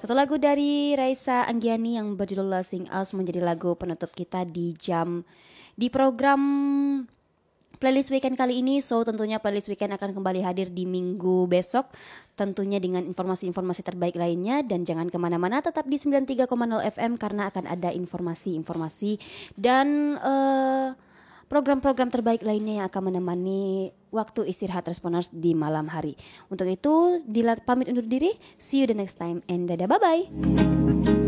Satu lagu dari Raisa Anggiani yang berjudul Sing Us menjadi lagu penutup kita di program playlist weekend kali ini. So tentunya playlist weekend akan kembali hadir di minggu besok, tentunya dengan informasi-informasi terbaik lainnya. Dan jangan kemana-mana, tetap di 93,0 FM karena akan ada informasi-informasi dan program-program terbaik lainnya yang akan menemani waktu istirahat Responers di malam hari. Untuk itu, Dila pamit undur diri. See you the next time and dadah, bye-bye.